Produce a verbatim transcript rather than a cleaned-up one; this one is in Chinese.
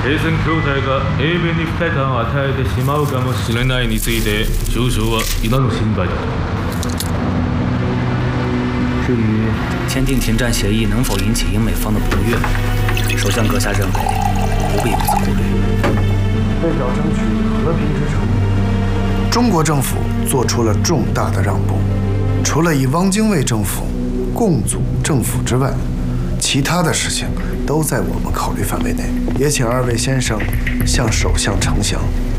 停戦協定が英米に不快感を与えてしまうかもしれないについて少々は今の心配だ。至于签订停战协议能否引起英美方的不悦，首相阁下认为不必有此顾虑。 为表争取和平之诚，中国政府做出了重大的让步，除了以汪精卫政府共组政府之外，其他的事情都在我们考虑范围内。也请二位先生向首相呈详。